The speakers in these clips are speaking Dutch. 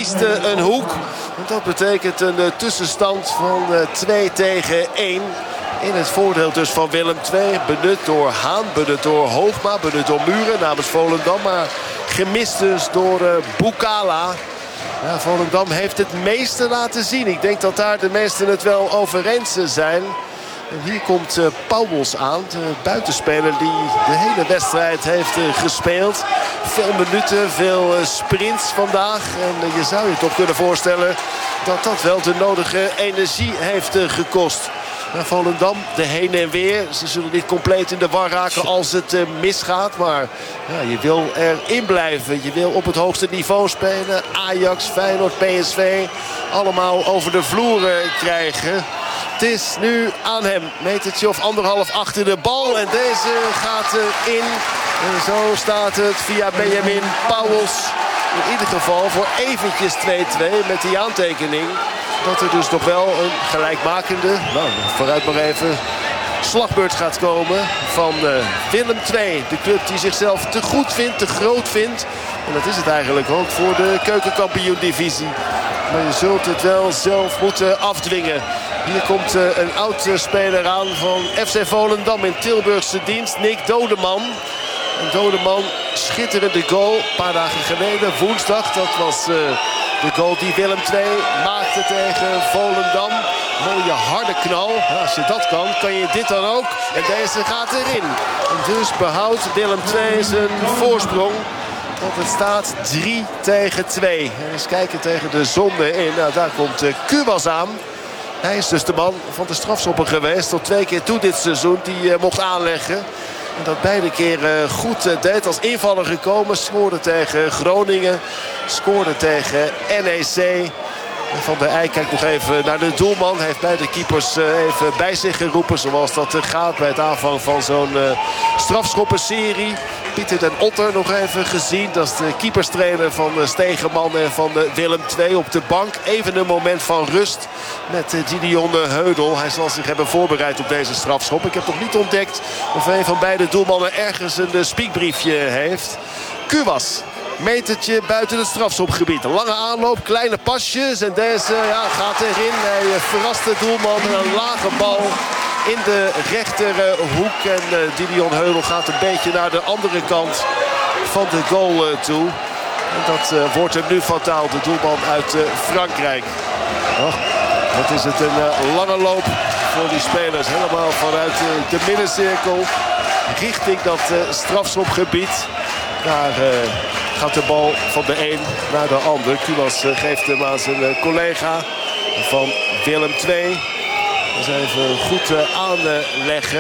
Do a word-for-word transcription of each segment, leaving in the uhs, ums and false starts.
miste een hoek. En dat betekent een uh, tussenstand van uh, twee tegen één. In het voordeel dus van Willem twee. Benut door Haan, benut door Hoogma, benut door Muren namens Volendam. Maar gemist dus door uh, Bukala. Ja, Volendam heeft het meeste laten zien. Ik denk dat daar de meesten het wel over eens zijn. En hier komt uh, Pauwels aan, de buitenspeler die de hele wedstrijd heeft uh, gespeeld. Veel minuten, veel uh, sprints vandaag. En uh, je zou je toch kunnen voorstellen dat dat wel de nodige energie heeft uh, gekost. Ja, Volendam, de heen en weer. Ze zullen niet compleet in de war raken als het uh, misgaat. Maar ja, je wil erin blijven. Je wil op het hoogste niveau spelen. Ajax, Feyenoord, P S V. Allemaal over de vloer uh, krijgen. Het is nu aan hem. Metertje of anderhalf achter de bal. En deze gaat erin. En zo staat het via Benjamin Pauwels. In ieder geval voor eventjes twee twee met die aantekening. Dat er dus nog wel een gelijkmakende, nou vooruit maar even, slagbeurt gaat komen van uh, Willem twee. De club die zichzelf te goed vindt, te groot vindt. En dat is het eigenlijk ook voor de keukenkampioen-divisie. Maar je zult het wel zelf moeten afdwingen. Hier komt uh, een oud speler aan van F C Volendam in Tilburgse dienst. Nick Dodeman. En Dodeman, schitterende goal. Een paar dagen geleden, woensdag. Dat was uh, de goal die Willem twee maakte tegen Volendam. Mooie harde knal. Ja, als je dat kan, kan je dit dan ook. En deze gaat erin. En dus behoudt Willem twee zijn voorsprong. Want het staat drie tegen twee. En eens kijken tegen de zonde in. Nou, daar komt uh, Kubas aan. Hij is dus de man van de strafschoppen geweest. Tot twee keer toe dit seizoen. Die uh, mocht aanleggen. En dat beide keren goed uh, deed. Als invaller gekomen. Scoorde tegen Groningen. Scoorde tegen N E C. En Van der Eyck kijkt nog even naar de doelman. Heeft beide keepers uh, even bij zich geroepen. Zoals dat uh, gaat bij het aanvang van zo'n uh, strafschoppenserie. Pieter den Otter nog even gezien. Dat is de keeperstrainer van uh, Stegeman en van uh, Willem twee op de bank. Even een moment van rust met uh, Gideon Heudel. Hij zal zich hebben voorbereid op deze strafschop. Ik heb nog niet ontdekt of een van beide doelmannen ergens een uh, spiekbriefje heeft. Kubas. Metertje buiten het strafschopgebied. Lange aanloop, kleine pasjes. En deze ja, gaat erin. Hij uh, verrast de doelman met een lage bal in de rechterhoek. En uh, Gideon Heudel gaat een beetje naar de andere kant van de goal uh, toe. En dat uh, wordt hem nu fataal. De doelman uit uh, Frankrijk. Oh, wat is het een uh, lange loop voor die spelers. Helemaal vanuit uh, de middencirkel. Richting dat uh, strafschopgebied. Daar uh, gaat de bal van de een naar de ander. Kubas uh, geeft hem aan zijn uh, collega van Willem twee. Dus even goed uh, aanleggen.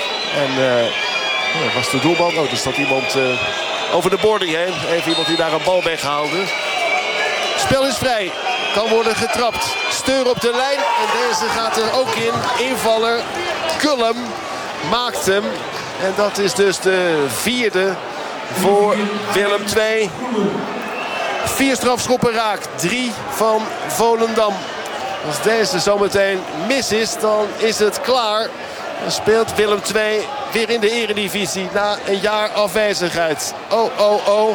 En uh, ja, was de doelman. Oh, er staat iemand uh, over de boarding heen. Even iemand die daar een bal weghaalde. Spel is vrij. Kan worden getrapt. Steur op de lijn. En deze gaat er ook in. Invaller Kullum maakt hem. En dat is dus de vierde voor Willem twee. Vier strafschoppen raak. Drie van Volendam. Als deze zometeen mis is, dan is het klaar. Dan speelt Willem twee weer in de eredivisie na een jaar afwezigheid. Oh, oh, oh.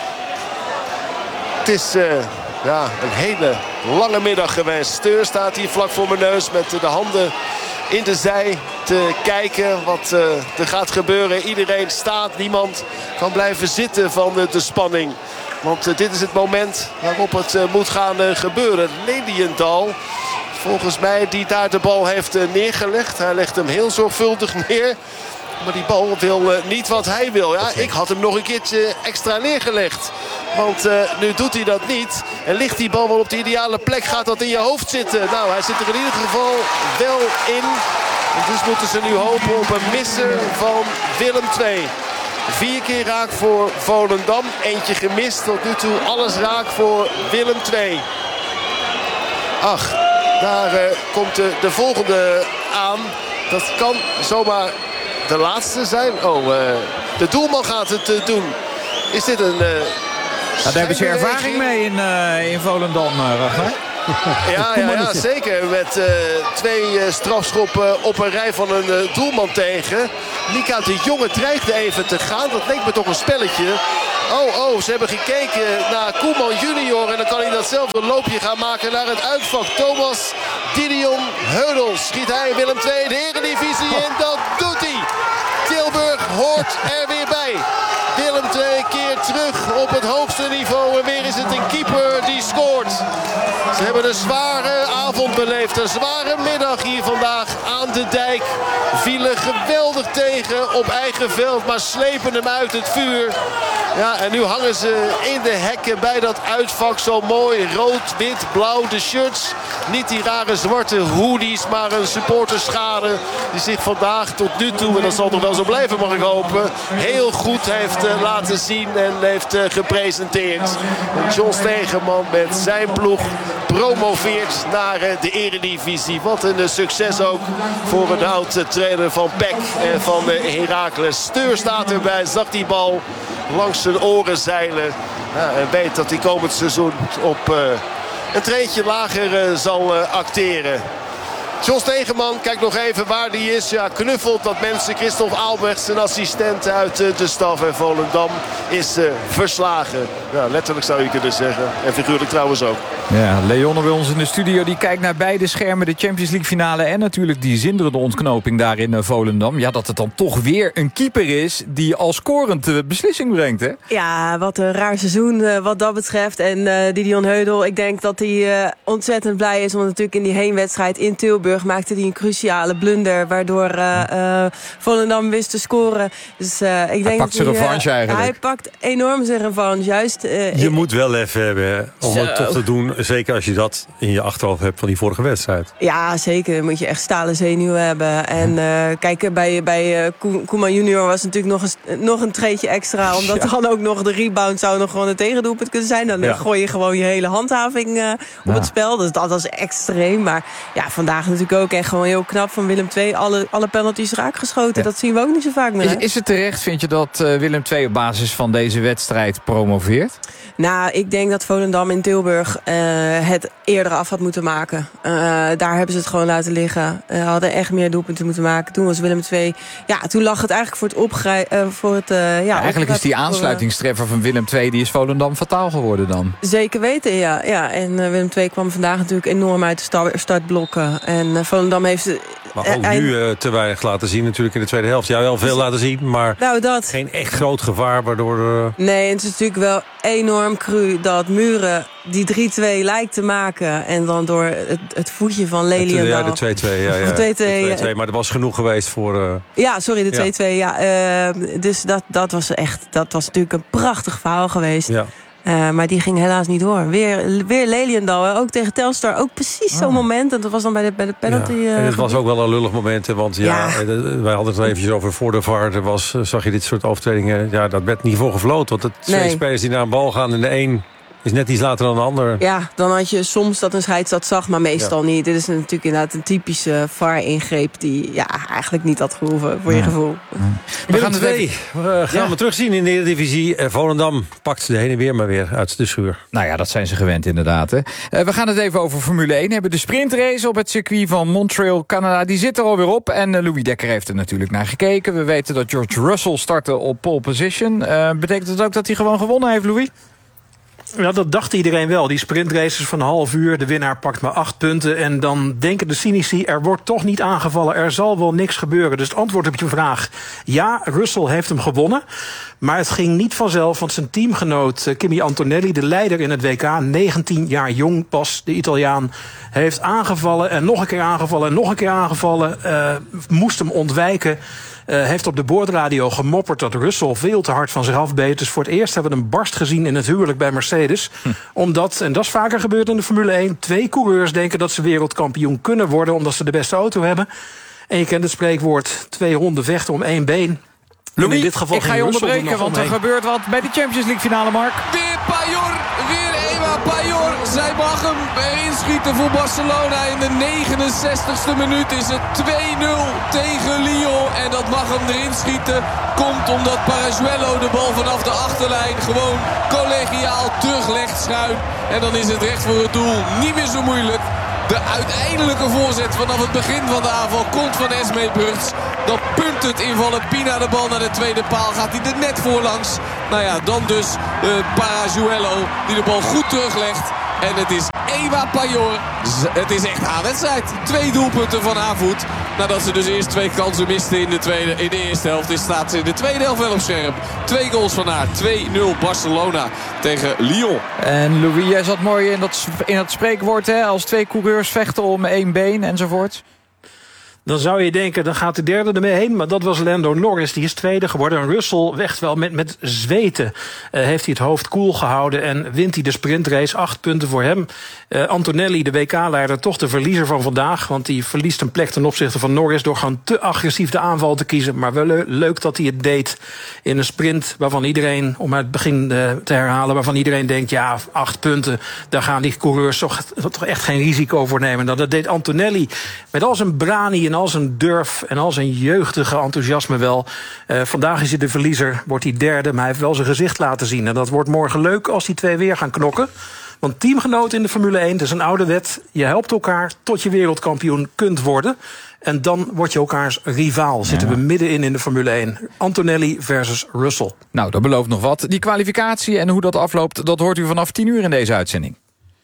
Het is uh, ja, een hele lange middag geweest. Steur staat hier vlak voor mijn neus met de handen in de zij te kijken wat uh, er gaat gebeuren. Iedereen staat, niemand kan blijven zitten van uh, de spanning. Want uh, dit is het moment waarop het uh, moet gaan uh, gebeuren. Lelienthal, volgens mij die daar de bal heeft uh, neergelegd. Hij legt hem heel zorgvuldig neer. Maar die bal wil uh, niet wat hij wil. Ja, ik had hem nog een keertje extra neergelegd. Want uh, nu doet hij dat niet. En ligt die bal wel op de ideale plek, gaat dat in je hoofd zitten. Nou, hij zit er in ieder geval wel in. En dus moeten ze nu hopen op een misser van Willem twee. Vier keer raak voor Volendam. Eentje gemist. Tot nu toe alles raak voor Willem twee. Ach, daar uh, komt de, de volgende aan. Dat kan zomaar de laatste zijn. Oh, uh, de doelman gaat het uh, doen. Is dit een... Uh, nou, daar hebben ze ervaring mee in, uh, in Volendam, uh, Ragnar. Ja, ja, ja, zeker. Met uh, twee uh, strafschoppen op een rij van een uh, doelman tegen. Mika de Jonge dreigde even te gaan. Dat leek me toch een spelletje. Oh, oh, ze hebben gekeken naar Koeman junior. En dan kan hij datzelfde loopje gaan maken naar het uitvak. Thomas Didion Heudels. Schiet hij Willem twee de Eredivisie in. Dat doet hij. Tilburg hoort er weer bij. Willem twee keert terug op het hoogste niveau. En weer is het een keeper die scoort. Ze hebben een zware avond beleefd. Een zware middag hier vandaag aan de dijk. Vielen geweldig tegen op eigen veld. Maar slepen hem uit het vuur. Ja, en nu hangen ze in de hekken bij dat uitvak zo mooi. Rood, wit, blauw, de shirts. Niet die rare zwarte hoodies, maar een supporterschade die zich vandaag tot nu toe, en dat zal toch wel zo blijven mag ik hopen, heel goed heeft uh, laten zien en heeft uh, gepresenteerd. En John Stegeman met zijn ploeg promoveert naar uh, de Eredivisie. Wat een uh, succes ook voor een oud uh, trainer van P E C en van uh, Heracles. Steur staat erbij, zag die bal langs zijn oren zeilen. Ja, en weet dat hij komend seizoen op uh, een treetje lager uh, zal uh, acteren. John Stegeman, kijk nog even waar die is. Ja, knuffelt dat mensen. Christophe Aalberts, zijn assistent uit uh, de staf. En Volendam is uh, verslagen. Ja, letterlijk zou je kunnen zeggen. En figuurlijk trouwens ook. Ja, Leonne bij ons in de studio. Die kijkt naar beide schermen. De Champions League finale en natuurlijk die zinderende ontknoping daar in uh, Volendam. Ja, dat het dan toch weer een keeper is die al scorend uh, beslissing brengt, hè? Ja, wat een raar seizoen uh, wat dat betreft. En uh, Didion Heudel, ik denk dat hij uh, ontzettend blij is. Want natuurlijk in die heenwedstrijd in Tilburg maakte hij een cruciale blunder, waardoor uh, uh, Volendam wist te scoren. Dus uh, ik denk hij pakt zijn revanche uh, eigenlijk. Hij pakt enorm zijn revanche. Juist, uh, je ik, moet wel even hebben om zo. het toch te doen. Zeker als je dat in je achterhoofd hebt van die vorige wedstrijd. Ja, zeker. Dan moet je echt stalen zenuwen hebben. En uh, kijk, bij, bij uh, Koeman junior was natuurlijk nog een, nog een treetje extra. Omdat ja. dan ook nog de rebound zou nog gewoon een tegendoelpunt kunnen zijn. Dan ja. gooi je gewoon je hele handhaving uh, op ja. het spel. Dus dat was extreem. Maar ja, vandaag natuurlijk ook echt gewoon heel knap van Willem twee. Alle, alle penalties raak geschoten. Ja. Dat zien we ook niet zo vaak meer. Is, is het terecht, vind je, dat uh, Willem twee op basis van deze wedstrijd promoveert? Nou, ik denk dat Volendam in Tilburg uh, het eerder af had moeten maken. Uh, daar hebben ze het gewoon laten liggen. Uh, hadden echt meer doelpunten moeten maken. Toen was Willem twee... Ja, toen lag het eigenlijk voor het opgrijpen... Uh, voor het, uh, ja, ja, eigenlijk is die aansluitingstreffer van Willem twee... die is Volendam fataal geworden dan. Zeker weten, ja. ja. En uh, Willem twee kwam vandaag natuurlijk enorm uit de start, startblokken. En uh, Volendam heeft... Uh, maar ook nu uh, te weinig laten zien natuurlijk in de tweede helft. Ja, wel veel laten zien, maar nou, dat... geen echt groot gevaar waardoor... Uh... Nee, het is natuurlijk wel enorm cru dat Muren die drie twee lijkt te maken. En dan door het, het voetje van Leliendaal. Ja, de twee twee. Ja, ja. twee twee, ja. Maar dat was genoeg geweest voor... Uh... Ja, sorry, de twee twee. Ja. Ja. Uh, dus dat, dat was echt... Dat was natuurlijk een prachtig verhaal geweest. Ja. Uh, maar die ging helaas niet door. Weer, weer Leliendaal, ook tegen Telstar. Ook precies oh. zo'n moment. En dat was dan bij de, bij de penalty. Ja. En het uh, was ook wel een lullig moment. Want ja, ja. wij hadden het er eventjes over voor de V A R. Er was, zag je dit soort overtredingen. Ja, dat werd niet voor gefloten. Want het twee nee. spelers die naar een bal gaan en de een... is net iets later dan de ander. Ja, dan had je soms dat een scheids dat zag, maar meestal ja. niet. Dit is natuurlijk inderdaad een typische V A R-ingreep... die ja, eigenlijk niet had gehoeven, voor ja. je gevoel. Ja. We gaan twee we gaan ja. we terugzien in de Eredivisie. Volendam pakt de heen en weer maar weer uit de schuur. Nou ja, dat zijn ze gewend inderdaad. Hè. Uh, we gaan het even over Formule één hebben. De sprintrace op het circuit van Montreal, Canada, die zit er alweer op. En uh, Louis Dekker heeft er natuurlijk naar gekeken. We weten dat George Russell startte op pole position. Uh, betekent het ook dat hij gewoon gewonnen heeft, Louis? Ja, dat dacht iedereen wel. Die sprintraces van een half uur, de winnaar pakt maar acht punten. En dan denken de cynici, er wordt toch niet aangevallen. Er zal wel niks gebeuren. Dus het antwoord op je vraag, ja, Russell heeft hem gewonnen. Maar het ging niet vanzelf, want zijn teamgenoot Kimi Antonelli, de leider in het W K, negentien jaar jong pas, de Italiaan, heeft aangevallen en nog een keer aangevallen en nog een keer aangevallen. Uh, moest hem ontwijken. Uh, heeft op de boordradio gemopperd dat Russell veel te hard van zich afbeet. Dus voor het eerst hebben we een barst gezien in het huwelijk bij Mercedes. Hm. Omdat, en dat is vaker gebeurd in de Formule één... twee coureurs denken dat ze wereldkampioen kunnen worden omdat ze de beste auto hebben. En je kent het spreekwoord, twee honden vechten om één been. Louis, in dit geval ik ga je onderbreken, want er gebeurt wat bij de Champions League finale, Mark. Weer Pajor, weer Eva Pajor. Zij mag hem inschieten voor Barcelona. In de negenenzestigste minuut is het twee nul tegen Lyon. En dat mag hem erin schieten. Komt omdat Parajuelo de bal vanaf de achterlijn gewoon collegiaal teruglegt schuin. En dan is het recht voor het doel. Niet meer zo moeilijk. De uiteindelijke voorzet vanaf het begin van de aanval komt van Esmee Brugts. Dan punt het invallen Pina de bal naar de tweede paal. Gaat hij er net voorlangs. Nou ja, dan dus uh, Parajuelo die de bal goed teruglegt. En het is Ewa Pajor. Het is echt haar wedstrijd. Twee doelpunten van haar voet. Nadat ze dus eerst twee kansen miste in de, tweede, in de eerste helft. Is staat ze in de tweede helft wel op scherp. Twee goals van haar. twee nul Barcelona tegen Lyon. En Louis, jij zat mooi in dat, in dat spreekwoord, hè? Als twee coureurs vechten om één been enzovoort. Dan zou je denken, dan gaat de derde ermee heen. Maar dat was Lando Norris, die is tweede geworden. En Russell weegt wel met, met zweten. Uh, heeft hij het hoofd koel gehouden en wint hij de sprintrace. Acht punten voor hem. Uh, Antonelli, de W K-leider, toch de verliezer van vandaag. Want die verliest een plek ten opzichte van Norris door gewoon te agressief de aanval te kiezen. Maar wel le- leuk dat hij het deed in een sprint waarvan iedereen, om het begin uh, te herhalen, waarvan iedereen denkt, ja, acht punten, daar gaan die coureurs toch, toch echt geen risico voor nemen. Nou, dat deed Antonelli met al zijn brani en al zijn durf en al zijn jeugdige enthousiasme wel. Uh, vandaag is hij de verliezer, wordt hij derde, maar hij heeft wel zijn gezicht laten zien. En dat wordt morgen leuk als die twee weer gaan knokken. Want teamgenoten in de Formule één, dat is een oude wet. Je helpt elkaar tot je wereldkampioen kunt worden. En dan word je elkaars rivaal. Zitten ja. we middenin in de Formule één. Antonelli versus Russell. Nou, dat belooft nog wat. Die kwalificatie en hoe dat afloopt, dat hoort u vanaf tien uur in deze uitzending.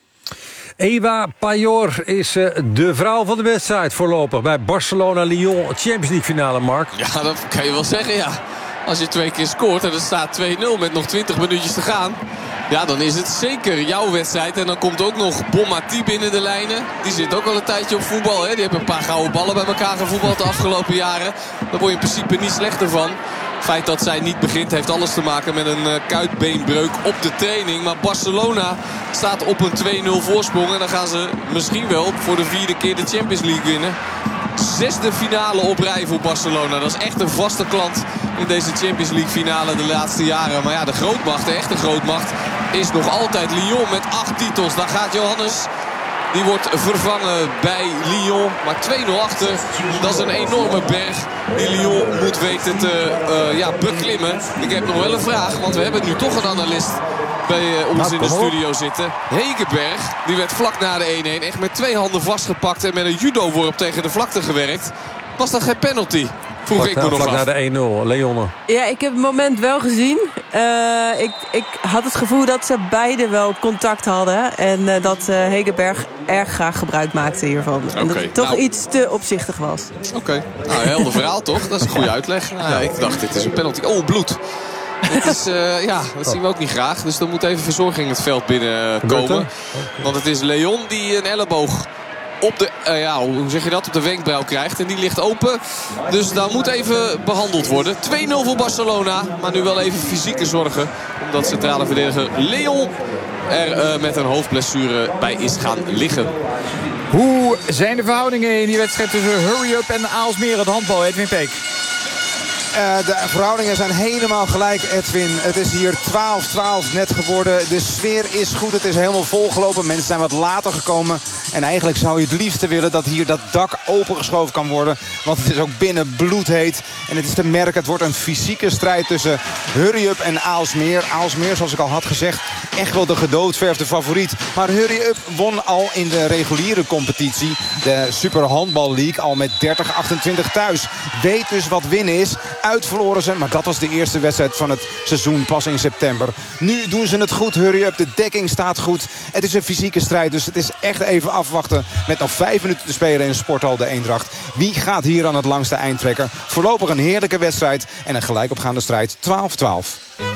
Ewa Pajor is uh, de vrouw van de wedstrijd voorlopig bij Barcelona-Lyon Champions League finale, Mark. Ja, dat kan je wel zeggen, ja. Als je twee keer scoort en er staat twee nul met nog twintig minuutjes te gaan, ja, dan is het zeker jouw wedstrijd. En dan komt ook nog Bonmati binnen de lijnen. Die zit ook al een tijdje op voetbal, hè. Die hebben een paar gouden ballen bij elkaar gevoetbald de afgelopen jaren. Daar word je in principe niet slechter van. Het feit dat zij niet begint heeft alles te maken met een uh, kuitbeenbreuk op de training. Maar Barcelona staat op een twee nul voorsprong. En dan gaan ze misschien wel voor de vierde keer de Champions League winnen. Zesde finale op rij voor Barcelona. Dat is echt een vaste klant in deze Champions League finale de laatste jaren. Maar ja, de grootmacht, de echte grootmacht, is nog altijd Lyon met acht titels. Daar gaat Johannes. Die wordt vervangen bij Lyon. Maar twee nul achter. Dat is een enorme berg die Lyon moet weten te uh, ja, beklimmen. Ik heb nog wel een vraag. Want we hebben nu toch een analist bij uh, ons in de studio zitten. Hegeberg. Die werd vlak na de één één echt met twee handen vastgepakt. En met een judo-worp tegen de vlakte gewerkt. Was dat geen penalty? Vroeg vlak, ik me nog vlak af. na de één nul. Leonne. Ja, ik heb het moment wel gezien. Uh, ik, ik had het gevoel dat ze beide wel contact hadden. En uh, dat uh, Hegeberg erg graag gebruik maakte hiervan. Okay, en dat het toch nou, iets te opzichtig was. Oké, okay. Nou, helder verhaal toch? Dat is een goede uitleg. Nou, ja, ik dacht, dit is een penalty. Oh, bloed. Het is, uh, ja, dat zien we ook niet graag. Dus er moet even verzorging het veld binnenkomen. Want het is Leon die een elleboog op de, uh, ja, hoe zeg je dat, op de wenkbrauw krijgt. En die ligt open. Dus daar moet even behandeld worden. twee nul voor Barcelona. Maar nu wel even fysieke zorgen. Omdat centrale verdediger Leon er uh, met een hoofdblessure bij is gaan liggen. Hoe zijn de verhoudingen in die wedstrijd tussen Hurry Up en Aalsmeer, het handbal, Edwin Peek? Uh, de verhoudingen zijn helemaal gelijk, Edwin. Het is hier twaalf twaalf net geworden. De sfeer is goed, het is helemaal volgelopen. Mensen zijn wat later gekomen. En eigenlijk zou je het liefste willen dat hier dat dak opengeschoven kan worden. Want het is ook binnen bloedheet. En het is te merken, het wordt een fysieke strijd tussen Hurry Up en Aalsmeer. Aalsmeer, zoals ik al had gezegd, echt wel de gedoodverfde favoriet. Maar Hurry Up won al in de reguliere competitie, de Super Handball League, al met dertig achtentwintig thuis. Weet dus wat winnen is. Uitverloren ze, maar dat was de eerste wedstrijd van het seizoen pas in september. Nu doen ze het goed, Hurry Up. De dekking staat goed. Het is een fysieke strijd, dus het is echt even afwachten. Met nog vijf minuten te spelen in Sporthal de Eendracht. Wie gaat hier aan het langste eind trekken? Voorlopig een heerlijke wedstrijd en een gelijkopgaande strijd. twaalf twaalf.